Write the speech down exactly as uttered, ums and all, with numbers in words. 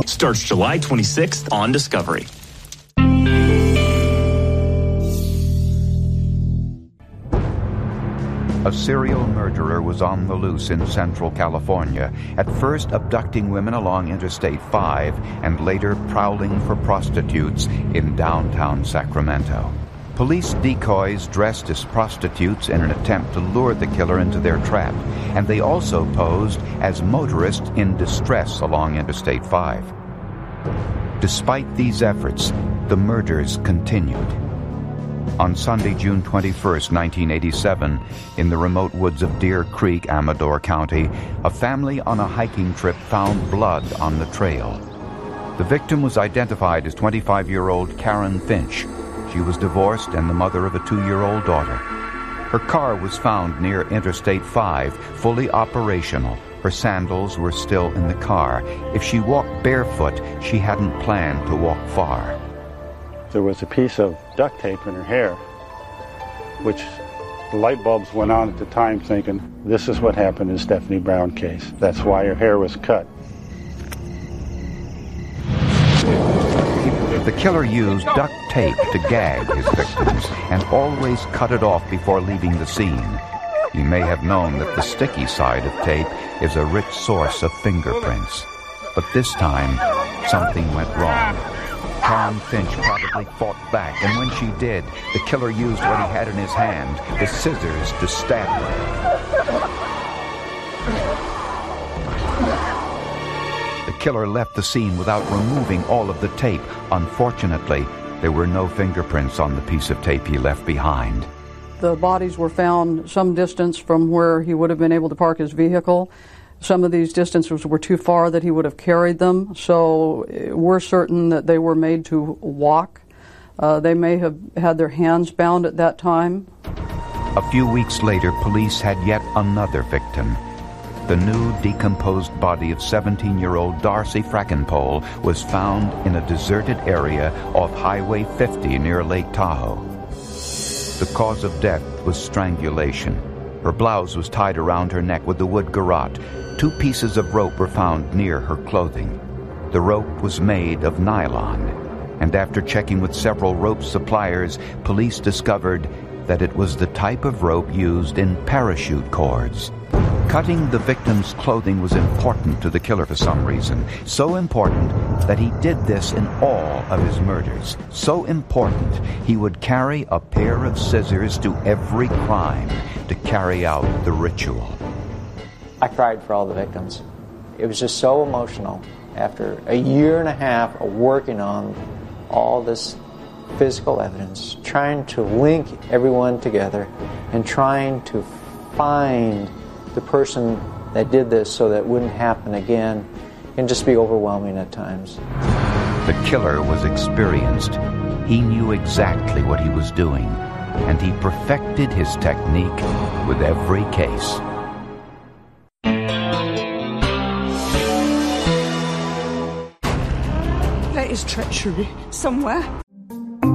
Starts July twenty-sixth on Discovery. A serial murderer was on the loose in Central California, at first abducting women along Interstate five and later prowling for prostitutes in downtown Sacramento. Police decoys dressed as prostitutes in an attempt to lure the killer into their trap, and they also posed as motorists in distress along Interstate five. Despite these efforts, the murders continued. On Sunday, June twenty-first, nineteen eighty-seven, in the remote woods of Deer Creek, Amador County, a family on a hiking trip found blood on the trail. The victim was identified as twenty-five-year-old Karen Finch. She was divorced and the mother of a two-year-old daughter. Her car was found near Interstate five, fully operational. Her sandals were still in the car. If she walked barefoot, she hadn't planned to walk far. There was a piece of duct tape in her hair, which the light bulbs went on at the time thinking, this is what happened in Stephanie Brown case. That's why her hair was cut. The killer used duct tape to gag his victims and always cut it off before leaving the scene. You may have known that the sticky side of tape is a rich source of fingerprints. But this time, something went wrong. Karen Finch probably fought back, and when she did, the killer used what he had in his hand, the scissors, to stab her. The killer left the scene without removing all of the tape. Unfortunately, there were no fingerprints on the piece of tape he left behind. The bodies were found some distance from where he would have been able to park his vehicle. Some of these distances were too far that he would have carried them, so we're certain that they were made to walk. Uh, they may have had their hands bound at that time. A few weeks later, police had yet another victim. The new decomposed body of seventeen-year-old Darcy Frackenpole was found in a deserted area off Highway fifty near Lake Tahoe. The cause of death was strangulation. Her blouse was tied around her neck with a wood garrote. Two pieces of rope were found near her clothing. The rope was made of nylon, and after checking with several rope suppliers, police discovered that it was the type of rope used in parachute cords. Cutting the victim's clothing was important to the killer for some reason. So important that he did this in all of his murders. So important, he would carry a pair of scissors to every crime to carry out the ritual. I cried for all the victims. It was just so emotional. After a year and a half of working on all this physical evidence, trying to link everyone together and trying to find the person that did this so that it wouldn't happen again, can just be overwhelming at times. The killer was experienced. He knew exactly what he was doing, and he perfected his technique with every case. There is treachery somewhere.